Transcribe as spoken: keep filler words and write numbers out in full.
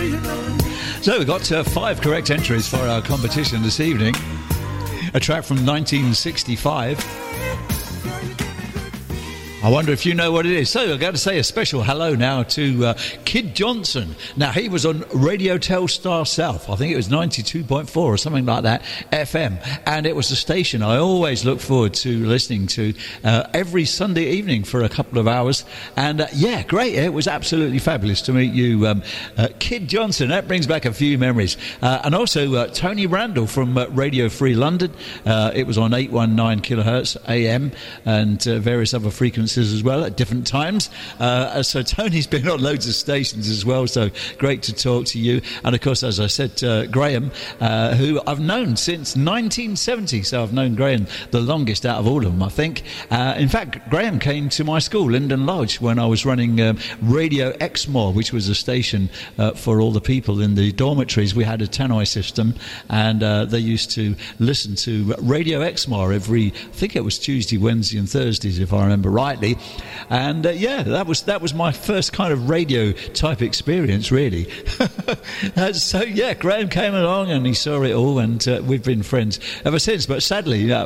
So we've got uh, five correct entries for our competition this evening. A track from nineteen sixty-five. I wonder if you know what it is. So I've got to say a special hello now to uh, Kid Johnson. Now, he was on Radio Telstar South. I think it was ninety-two point four or something like that, F M. And it was a station I always look forward to listening to uh, every Sunday evening for a couple of hours. And, uh, yeah, great. It was absolutely fabulous to meet you, um, uh, Kid Johnson. That brings back a few memories. Uh, and also uh, Tony Randall from uh, Radio Free London. Uh, it was on eight one nine kilohertz A M and uh, various other frequencies as well at different times. Uh, so Tony's been on loads of stations as well, so great to talk to you. And of course, as I said, uh, Graham, uh, who I've known since nineteen seventy, so I've known Graham the longest out of all of them, I think. Uh, in fact, Graham came to my school, Linden Lodge, when I was running um, Radio Exmoor, which was a station uh, for all the people in the dormitories. We had a tannoy system, and uh, they used to listen to Radio Exmoor every, I think it was Tuesday, Wednesday and Thursdays, if I remember rightly. And uh, yeah, that was that was my first kind of radio type experience, really. uh, so yeah, Graham came along and he saw it all, and uh, we've been friends ever since. But sadly, uh,